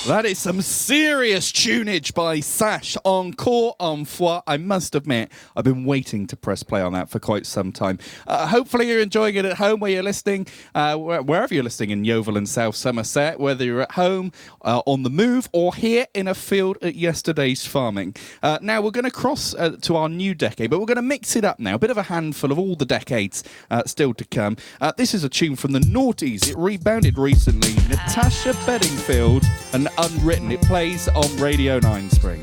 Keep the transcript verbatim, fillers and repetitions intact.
That is some serious tunage by Sash. Encore en foi. I must admit, I've been waiting to press play on that for quite some time. Uh, hopefully you're enjoying it at home where you're listening, uh, wherever you're listening in Yeovil and South Somerset, whether you're at home, uh, on the move, or here in a field at yesterday's farming. Uh, now, we're going to cross uh, to our new decade, but we're going to mix it up now. A bit of a handful of all the decades uh, still to come. Uh, this is a tune from the Naughties. It rebounded recently. Natasha Bedingfield and Unwritten. It plays on Radio nine Spring.